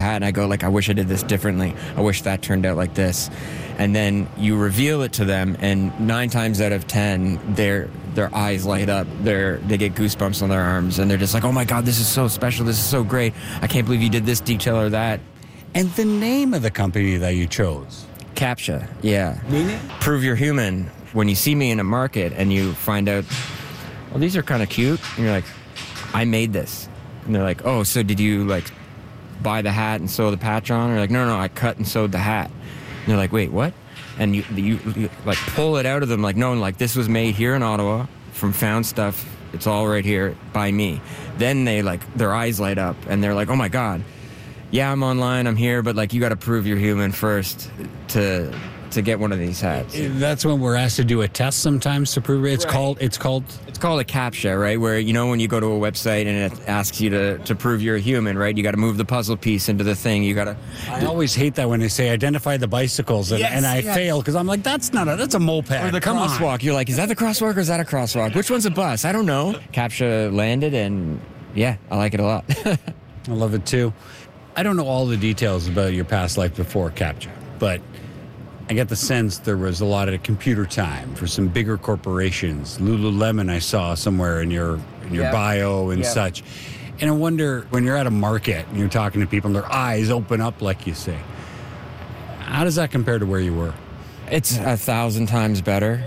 hat, and I go like, I wish I did this differently. I wish that turned out like this. And then you reveal it to them, and 9 times out of 10, their eyes light up. They get goosebumps on their arms, and they're just like, oh my God, this is so special. This is so great. I can't believe you did this detail or that. And the name of the company that you chose? CAPTCHA, yeah. Meaning? Prove you're human. When you see me in a market and you find out, well, these are kind of cute, and you're like, I made this. And they're like, oh, so did you like buy the hat and sew the patch on? Or like, no, I cut and sewed the hat. And they're like, wait, what? And you like pull it out of them, like, no, like this was made here in Ottawa from found stuff. It's all right here by me. Then they like, their eyes light up and they're like, oh my God, yeah, I'm online, I'm here, but like you got to prove you're human first to get one of these hats. That's when we're asked to do a test sometimes to prove it. It's called a CAPTCHA, right? Where, you know, when you go to a website and it asks you to prove you're a human, right? You got to move the puzzle piece into the thing. You got to. I always hate that when they say identify the bicycles, and I fail because I'm like, that's a moped. Or the crosswalk. You're like, is that the crosswalk or is that a crosswalk? Which one's a bus? I don't know. CAPTCHA landed, and yeah, I like it a lot. I love it too. I don't know all the details about your past life before CAPTCHA, but I get the sense there was a lot of computer time for some bigger corporations. Lululemon I saw somewhere in your bio and such. And I wonder, when you're at a market and you're talking to people and their eyes open up, like you say, how does that compare to where you were? It's 1,000 times better.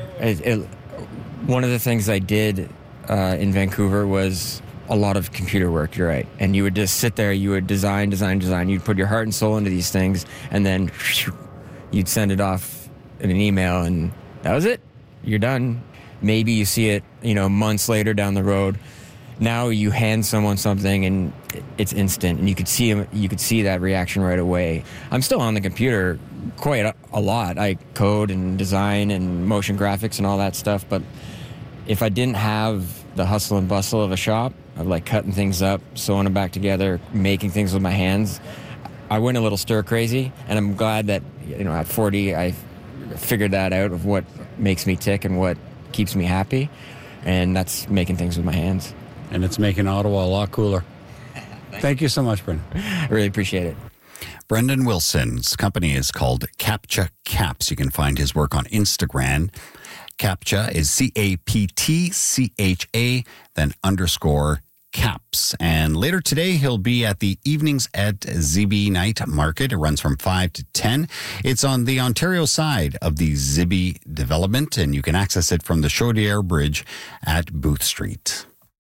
One of the things I did in Vancouver was a lot of computer work, you're right. And you would just sit there, you would design. You'd put your heart and soul into these things, and then you'd send it off in an email, and that was it. You're done. Maybe you see it, months later down the road. Now you hand someone something, and it's instant, and you could see that reaction right away. I'm still on the computer quite a lot. I code and design and motion graphics and all that stuff, but if I didn't have the hustle and bustle of a shop, of like cutting things up, sewing them back together, making things with my hands, I went a little stir crazy, and I'm glad that, at 40, I figured that out of what makes me tick and what keeps me happy, and that's making things with my hands. And it's making Ottawa a lot cooler. Thank you so much, Brendan. I really appreciate it. Brendan Wilson's company is called CAPTCHA Caps. You can find his work on Instagram. CAPTCHA is CAPTCHA, then _caps. And later today, he'll be at the Evenings at Zibi Night Market. It runs from 5 to 10. It's on the Ontario side of the Zibi development, and you can access it from the Chaudière Bridge at Booth Street.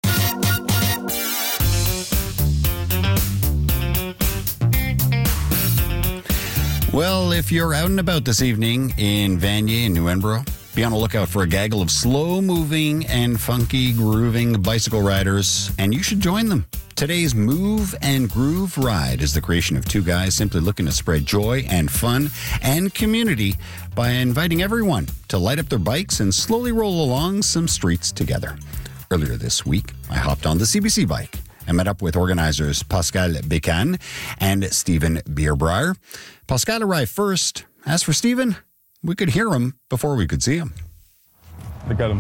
Well, if you're out and about this evening in Vanier and New Edinburgh, be on the lookout for a gaggle of slow-moving and funky grooving bicycle riders, and you should join them. Today's Move and Groove Ride is the creation of two guys simply looking to spread joy and fun and community by inviting everyone to light up their bikes and slowly roll along some streets together. Earlier this week, I hopped on the CBC bike and met up with organizers Pascal Bécane and Stephen Bierbrier. Pascal arrived first. As for Stephen, we could hear him before we could see him. Look at him.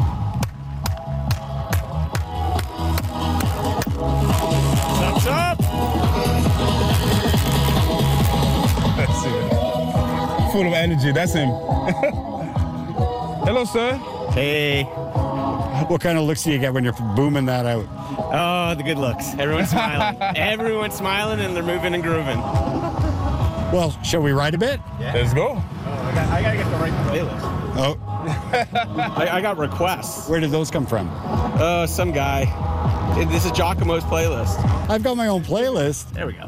What's up? Let's see that. Full of energy. That's him. Hello, sir. Hey. What kind of looks do you get when you're booming that out? Oh, the good looks. Everyone's smiling. Everyone's smiling and they're moving and grooving. Well, shall we ride a bit? Yeah. Let's go. I gotta get the right playlist. Oh. I got requests. Where did those come from? Some guy. This is Giacomo's playlist. I've got my own playlist. There we go.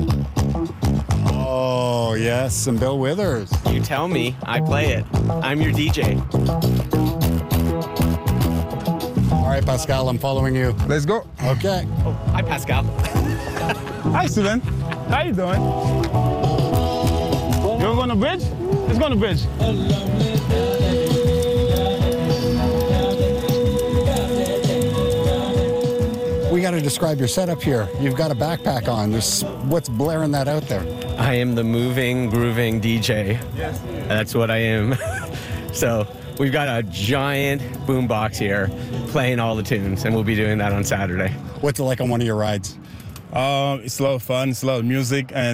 Oh, yes, and Bill Withers. You tell me, I play it. I'm your DJ. All right, Pascal, I'm following you. Let's go. Okay. Oh, hi, Pascal. Hi, Steven. How you doing? You want to go on the bridge? Let's go on the bridge. We got to describe your setup here. You've got a backpack on. What's blaring that out there? I am the moving, grooving DJ. Yes. That's what I am. So we've got a giant boombox here playing all the tunes, and we'll be doing that on Saturday. What's it like on one of your rides? It's a lot of fun. It's a lot of music, and